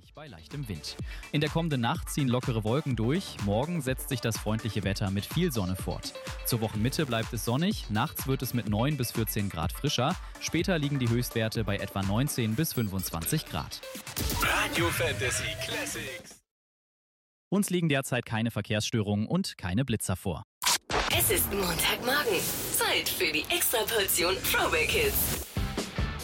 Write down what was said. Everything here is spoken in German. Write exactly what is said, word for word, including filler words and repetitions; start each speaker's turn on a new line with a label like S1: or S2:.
S1: sonnig bei leichtem Wind. In der kommenden Nacht ziehen lockere Wolken durch. Morgen setzt sich das freundliche Wetter mit viel Sonne fort. Zur Wochenmitte bleibt es sonnig. Nachts wird es mit neun bis vierzehn Grad frischer. Später liegen die Höchstwerte bei etwa neunzehn bis fünfundzwanzig Grad.
S2: Radio Fantasy Classics.
S1: Uns liegen derzeit keine Verkehrsstörungen und keine Blitzer vor.
S3: Es ist Montagmorgen. Zeit für die Extraportion Throwback Hits.